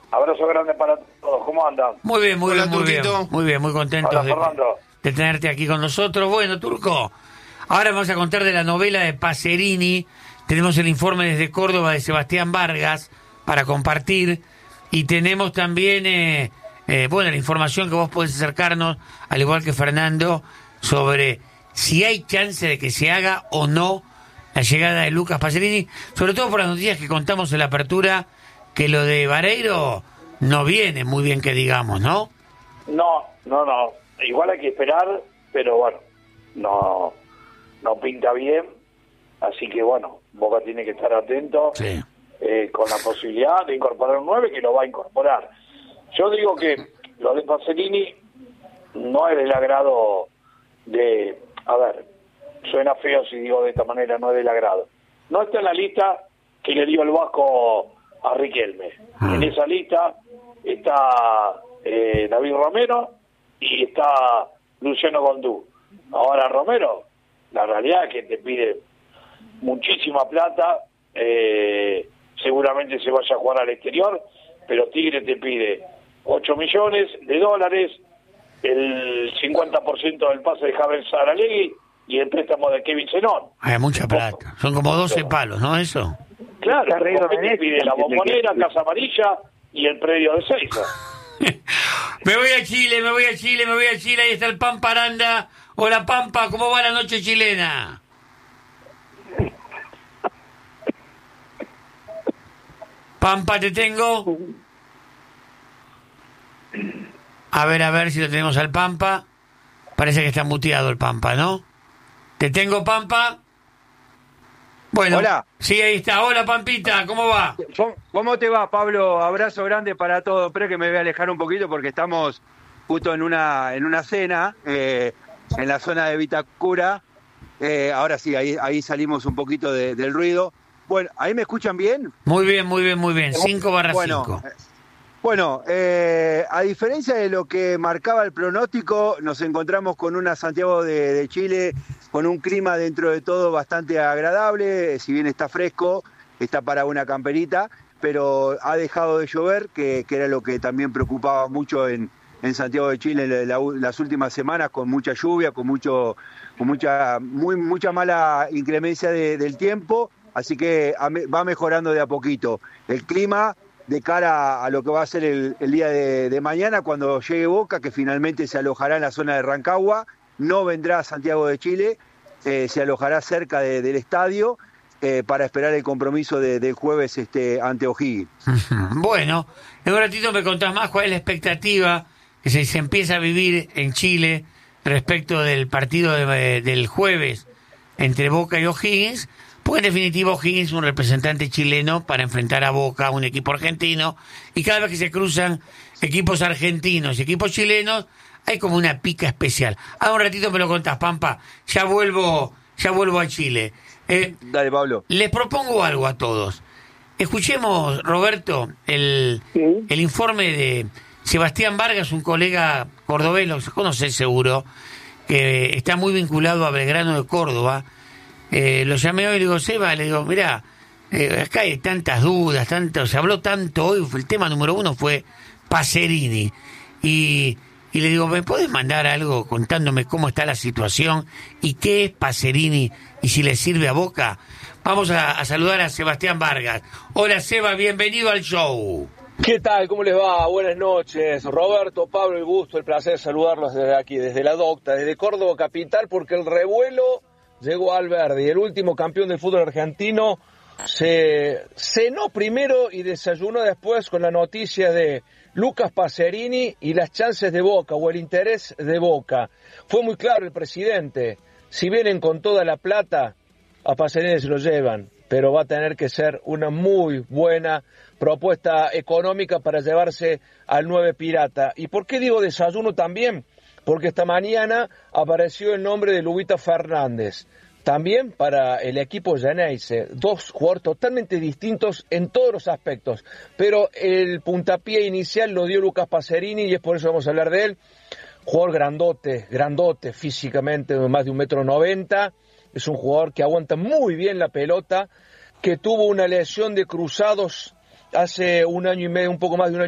Abrazo grande para todos. ¿Cómo andan? Muy bien, muy Hola, bien, muy bien. Turquito. Muy bien, muy contentos Hola, Fernando. de tenerte aquí con nosotros. Bueno, Turco, ahora vamos a contar de la novela de Pacerini. Tenemos el informe desde Córdoba de Sebastián Vargas para compartir. Y tenemos también, la información que vos podés acercarnos, al igual que Fernando, sobre si hay chance de que se haga o no la llegada de Lucas Pacerini, sobre todo por las noticias que contamos en la apertura, que lo de Vareiro no viene muy bien que digamos, ¿no? No. Igual hay que esperar, pero bueno, no pinta bien. Así que bueno, Boca tiene que estar atento, Sí. con la posibilidad de incorporar un 9 que lo va a incorporar. Yo digo que lo de Pacerini no es del agrado de... A ver, suena feo si digo de esta manera, no es del agrado. No está en la lista que le dio el Vasco a Riquelme. En esa lista está David Romero y está Luciano Gondú. Ahora Romero, la realidad es que te pide muchísima plata, seguramente se vaya a jugar al exterior, pero Tigre te pide 8 millones de dólares, el 50% del pase de Javier Saralegui y el préstamo de Kevin Zenón. Hay mucha plata. Son como 12 palos, ¿no? Eso. Claro, te pide la Bombonera, Casa Amarilla y el predio de Seiza. Me voy a Chile. Ahí está el Pampa Aranda. Hola, Pampa, ¿cómo va la noche chilena? Pampa, ¿te tengo? A ver si lo tenemos al Pampa. Parece que está muteado el Pampa, ¿no? ¿Te tengo, Pampa? Bueno. Hola. Sí, ahí está. Hola, Pampita, ¿cómo va? ¿Cómo te va, Pablo? Abrazo grande para todos. Espero que me voy a alejar un poquito porque estamos justo en una cena en la zona de Vitacura. Ahora sí, ahí salimos un poquito del ruido. Bueno, ¿ahí me escuchan bien? Muy bien. 5/5. Bueno, a diferencia de lo que marcaba el pronóstico, nos encontramos con una Santiago de Chile con un clima dentro de todo bastante agradable, si bien está fresco, está para una camperita, pero ha dejado de llover, que era lo que también preocupaba mucho en Santiago de Chile las últimas semanas, con mucha lluvia, con mucha mala inclemencia del tiempo, así que va mejorando de a poquito. El clima de cara a lo que va a ser el día de mañana, cuando llegue Boca, que finalmente se alojará en la zona de Rancagua, no vendrá a Santiago de Chile, se alojará cerca del estadio para esperar el compromiso del jueves ante O'Higgins. Bueno, en un ratito me contás más cuál es la expectativa que se empieza a vivir en Chile respecto del partido del jueves entre Boca y O'Higgins, porque en definitiva O'Higgins es un representante chileno para enfrentar a Boca, un equipo argentino, y cada vez que se cruzan equipos argentinos y equipos chilenos, hay como una pica especial. Ahora un ratito me lo contás, Pampa. Ya vuelvo a Chile. Dale, Pablo. Les propongo algo a todos. Escuchemos, Roberto, el informe de Sebastián Vargas, un colega cordobés, lo conocés seguro, que está muy vinculado a Belgrano de Córdoba. Lo llamé hoy y le digo, Seba, mirá, acá hay tantas dudas, se habló tanto hoy, el tema número 1 fue Pacerini. Y le digo, ¿me podés mandar algo contándome cómo está la situación y qué es Pacerini y si le sirve a Boca? Vamos a saludar a Sebastián Vargas. Hola, Seba, bienvenido al show. ¿Qué tal? ¿Cómo les va? Buenas noches. Roberto, Pablo, el gusto, el placer de saludarlos desde aquí, desde la Docta, desde Córdoba capital, porque el revuelo llegó a Alberdi. El último campeón del fútbol argentino se cenó primero y desayunó después con la noticia de Lucas Pacerini y las chances de Boca o el interés de Boca. Fue muy claro el presidente, si vienen con toda la plata, a Pacerini se lo llevan, pero va a tener que ser una muy buena propuesta económica para llevarse al 9 pirata. ¿Y por qué digo desayuno también? Porque esta mañana apareció el nombre de Lubita Fernández. También para el equipo Geneise, 2 jugadores totalmente distintos en todos los aspectos, pero el puntapié inicial lo dio Lucas Pacerini y es por eso vamos a hablar de él. Jugador grandote físicamente, más de 1,90 m, es un jugador que aguanta muy bien la pelota, que tuvo una lesión de cruzados hace un año y medio, un poco más de un año